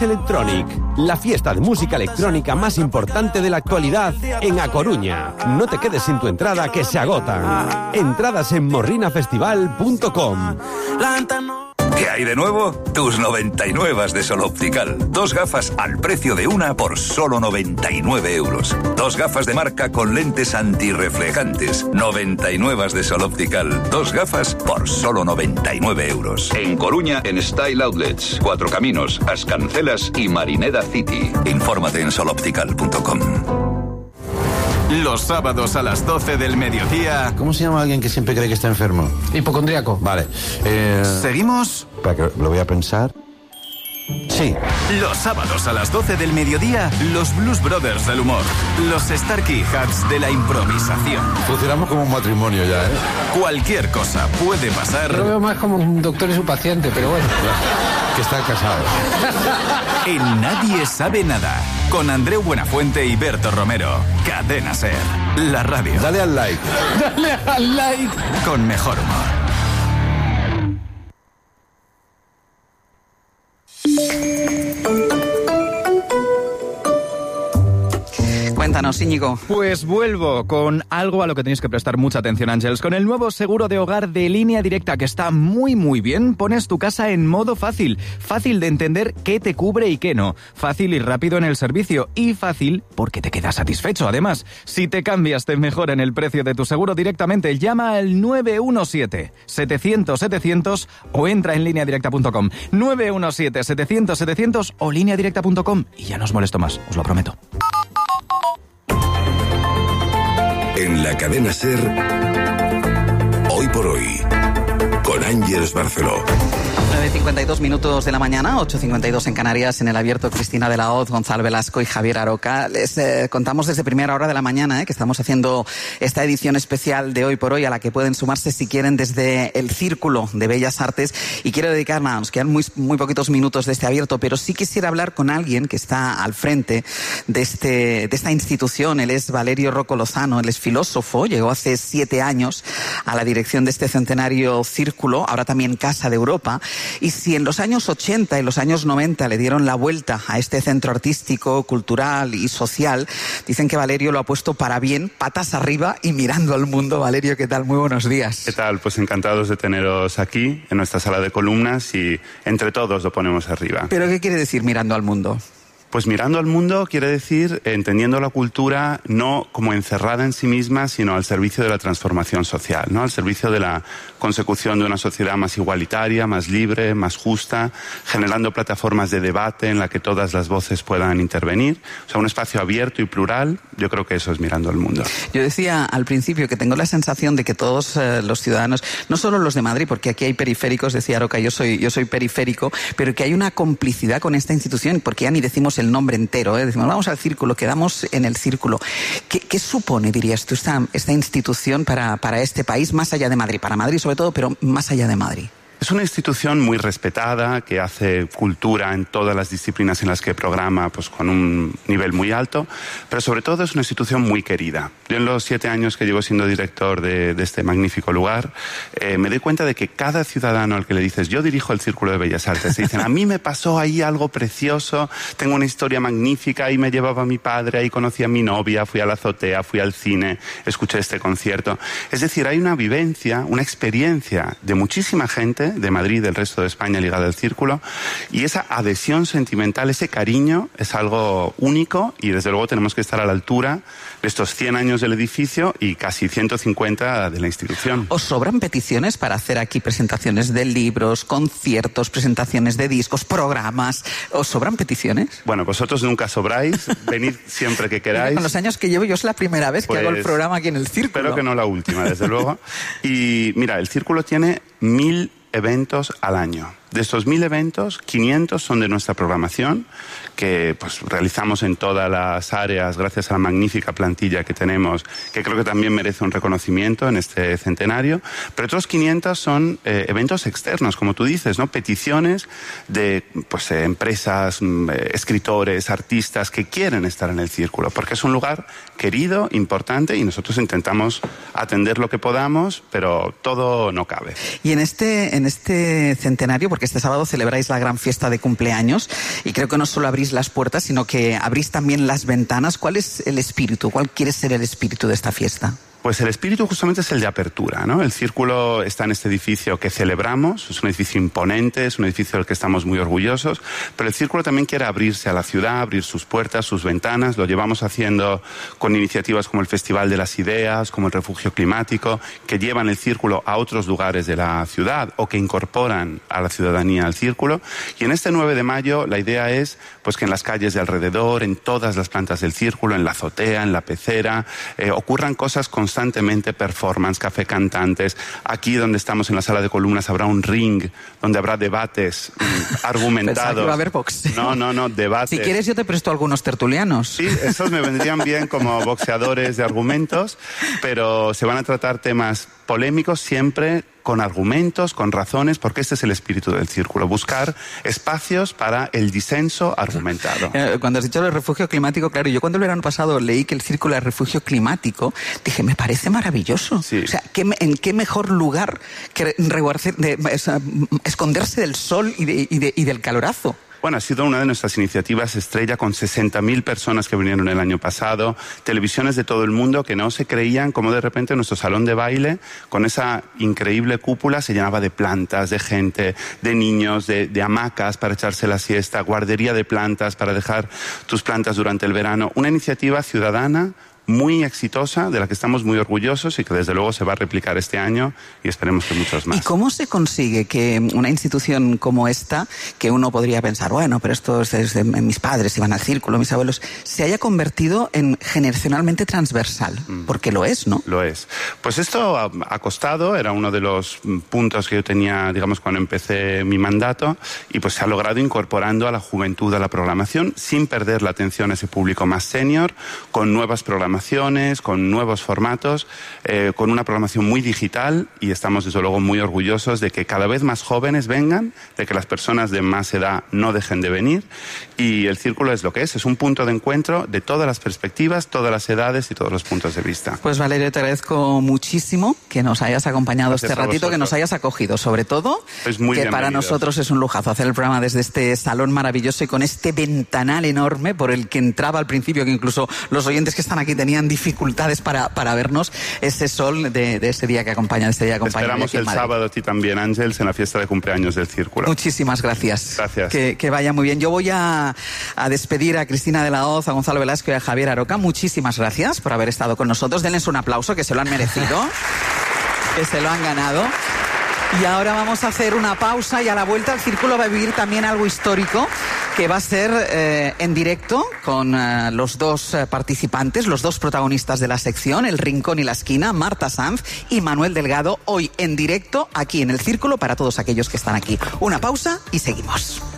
Electronic, la fiesta de música electrónica más importante de la actualidad en A Coruña. No te quedes sin tu entrada, que se agotan. Entradas en morrinafestival.com. ¿Qué hay de nuevo? Tus 99 de Sol Optical. 2 gafas al precio de una por solo 99 euros. 2 gafas de marca con lentes antirreflejantes. 99 de Sol Optical. 2 gafas por solo 99 euros. En Coruña, en Style Outlets, Cuatro Caminos, As Cancelas y Marineda City. Infórmate en soloptical.com. Los sábados a las 12 del mediodía. ¿Cómo se llama alguien que siempre cree que está enfermo? Hipocondríaco. Vale. ¿Seguimos? Espera, que lo voy a pensar. Sí. Los sábados a las 12 del mediodía, los Blues Brothers del humor. Los Starkey Hats de la improvisación. Funcionamos como un matrimonio ya, ¿eh? Cualquier cosa puede pasar. Yo lo veo más como un doctor y su paciente, pero bueno. Que están casados. En Nadie Sabe Nada. Con Andreu Buenafuente y Berto Romero. Cadena SER. La radio. Dale al like. Dale al like. Con mejor humor. Cuéntanos, Íñigo. Pues vuelvo con algo a lo que tenéis que prestar mucha atención, Ángels. Con el nuevo seguro de hogar de Línea Directa, que está muy bien, pones tu casa en modo fácil. Fácil de entender qué te cubre y qué no. Fácil y rápido en el servicio. Y fácil porque te quedas satisfecho. Además, si te cambias, te mejoran el precio de tu seguro directamente. Llama al 917-700-700 o entra en lineadirecta.com. 917-700-700 o lineadirecta.com. Y ya no os molesto más, os lo prometo. En la cadena SER, Hoy por Hoy, con Ángels Barceló. 9:52 minutos de la mañana, 8:52 en Canarias, en el abierto Cristina de la Hoz, Gonzalo Velasco y Javier Aroca. Les contamos desde primera hora de la mañana que estamos haciendo esta edición especial de Hoy por Hoy, a la que pueden sumarse si quieren desde el Círculo de Bellas Artes. Y quiero dedicar, nos quedan muy poquitos minutos de este abierto, pero sí quisiera hablar con alguien que está al frente de esta institución. Él es Valerio Rocco Lozano, él es filósofo, llegó hace 7 años a la dirección de este centenario Círculo, ahora también Casa de Europa. Y si en los años 80 y los años 90 le dieron la vuelta a este centro artístico, cultural y social, dicen que Valerio lo ha puesto para bien, patas arriba y mirando al mundo. Valerio, ¿qué tal? Muy buenos días. ¿Qué tal? Pues encantados de teneros aquí, en nuestra sala de columnas, y entre todos lo ponemos arriba. ¿Pero qué quiere decir mirando al mundo? Pues mirando al mundo quiere decir entendiendo la cultura no como encerrada en sí misma, sino al servicio de la transformación social, ¿no? Al servicio de la consecución de una sociedad más igualitaria, más libre, más justa, generando plataformas de debate en la que todas las voces puedan intervenir. O sea, un espacio abierto y plural. Yo creo que eso es mirando al mundo. Yo decía al principio que tengo la sensación de que todos los ciudadanos, no solo los de Madrid, porque aquí hay periféricos, decía Aroca, yo soy periférico, pero que hay una complicidad con esta institución, porque ya ni decimos el nombre entero, decimos vamos al Círculo, quedamos en el Círculo. ¿Qué supone, dirías tú, esta institución para este país, más allá de Madrid? Para Madrid sobre todo, pero más allá de Madrid. Es una institución muy respetada, que hace cultura en todas las disciplinas en las que programa, pues con un nivel muy alto, pero sobre todo es una institución muy querida. Yo en los 7 años que llevo siendo director de este magnífico lugar, me doy cuenta de que cada ciudadano al que le dices, yo dirijo el Círculo de Bellas Artes, te dicen, a mí me pasó ahí algo precioso, tengo una historia magnífica, ahí me llevaba mi padre, ahí conocí a mi novia, fui a la azotea, fui al cine, escuché este concierto. Es decir, hay una vivencia, una experiencia de muchísima gente, de Madrid, del resto de España, ligada al Círculo, y esa adhesión sentimental, ese cariño es algo único, y desde luego tenemos que estar a la altura de estos 100 años del edificio y casi 150 de la institución. ¿Os sobran peticiones para hacer aquí presentaciones de libros, conciertos, presentaciones de discos, programas? ¿Os sobran peticiones? Bueno, vosotros nunca sobráis, venid siempre que queráis. Con los años que llevo, yo es la primera vez que hago el programa aquí en el Círculo. Espero que no la última, desde luego. Y mira, el Círculo tiene 1000 eventos al año. De estos 1000 eventos, 500 son de nuestra programación, que pues realizamos en todas las áreas gracias a la magnífica plantilla que tenemos, que creo que también merece un reconocimiento en este centenario. Pero otros 500 son eventos externos, como tú dices, ¿no? Peticiones de pues empresas, escritores, artistas que quieren estar en el Círculo, porque es un lugar querido, importante, y nosotros intentamos atender lo que podamos, pero todo no cabe. Y en este centenario, porque porque este sábado celebráis la gran fiesta de cumpleaños y creo que no solo abrís las puertas, sino que abrís también las ventanas. ¿Cuál es el espíritu? ¿Cuál quiere ser el espíritu de esta fiesta? Pues el espíritu justamente es el de apertura, ¿no? El Círculo está en este edificio que celebramos, es un edificio imponente, es un edificio del que estamos muy orgullosos, pero el Círculo también quiere abrirse a la ciudad, abrir sus puertas, sus ventanas. Lo llevamos haciendo con iniciativas como el Festival de las Ideas, como el Refugio Climático, que llevan el Círculo a otros lugares de la ciudad o que incorporan a la ciudadanía al Círculo. Y en este 9 de mayo la idea es pues que en las calles de alrededor, en todas las plantas del Círculo, en la azotea, en la pecera, ocurran cosas constantemente, performance, café cantantes. Aquí donde estamos en la sala de columnas habrá un ring donde habrá debates argumentados. Pensaba que iba a haber boxeo. No, debates. Si quieres yo te presto algunos tertulianos. Sí, esos me vendrían bien como boxeadores de argumentos, pero se van a tratar temas polémicos siempre con argumentos, con razones, porque este es el espíritu del Círculo, buscar espacios para el disenso argumentado. Cuando has dicho el refugio climático, claro, yo cuando el verano pasado leí que el Círculo es refugio climático, dije, me parece maravilloso. Sí. O sea, ¿en qué mejor lugar que esconderse del sol y del calorazo? Bueno, ha sido una de nuestras iniciativas estrella, con 60.000 personas que vinieron el año pasado, televisiones de todo el mundo que no se creían cómo de repente nuestro salón de baile, con esa increíble cúpula, se llenaba de plantas, de gente, de niños, de hamacas para echarse la siesta, guardería de plantas para dejar tus plantas durante el verano. Una iniciativa ciudadana muy exitosa, de la que estamos muy orgullosos y que desde luego se va a replicar este año y esperemos que muchos más. ¿Y cómo se consigue que una institución como esta, que uno podría pensar, bueno, pero esto es desde mis padres, iban al Círculo, mis abuelos, se haya convertido en generacionalmente transversal? Porque lo es, ¿no? Lo es. Pues esto ha costado, era uno de los puntos que yo tenía, digamos, cuando empecé mi mandato, y pues se ha logrado incorporando a la juventud a la programación sin perder la atención a ese público más senior, con nuevas programaciones, con nuevos formatos, con una programación muy digital, y estamos desde luego muy orgullosos de que cada vez más jóvenes vengan, de que las personas de más edad no dejen de venir, y el Círculo es lo que es un punto de encuentro de todas las perspectivas, todas las edades y todos los puntos de vista. Pues Valerio, te agradezco muchísimo que nos hayas acompañado Gracias este ratito, que nos hayas acogido, sobre todo, que para nosotros es un lujazo hacer el programa desde este salón maravilloso y con este ventanal enorme por el que entraba al principio, que incluso los oyentes que están aquí tenían dificultades para vernos, ese sol de ese día que acompaña, de este día que acompaña. Esperamos el sábado a ti también, Ángels, en la fiesta de cumpleaños del Círculo. Muchísimas gracias. Gracias. Que vaya muy bien. Yo voy a despedir a Cristina de la Hoz, a Gonzalo Velasco y a Javier Aroca. Muchísimas gracias por haber estado con nosotros. Denles un aplauso, que se lo han merecido, que se lo han ganado. Y ahora vamos a hacer una pausa y a la vuelta el Círculo va a vivir también algo histórico que va a ser en directo con los dos participantes, los dos protagonistas de la sección, El Rincón y la Esquina, Marta Sanz y Manuel Delgado, hoy en directo aquí en el Círculo para todos aquellos que están aquí. Una pausa y seguimos.